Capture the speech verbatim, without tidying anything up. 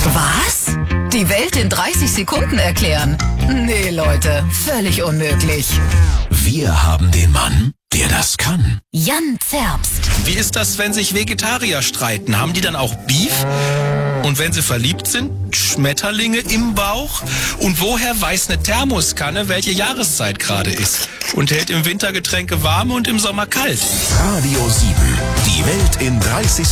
Was? Die Welt in dreißig Sekunden erklären? Nee, Leute, völlig unmöglich. Wir haben den Mann, der das kann. Jan Zerbst. Wie ist das, wenn sich Vegetarier streiten? Haben die dann auch Beef? Und wenn sie verliebt sind, Schmetterlinge im Bauch? Und woher weiß eine Thermoskanne, welche Jahreszeit gerade ist? Und hält im Winter Getränke warm und im Sommer kalt? Radio sieben. Die Welt in dreißig Sekunden.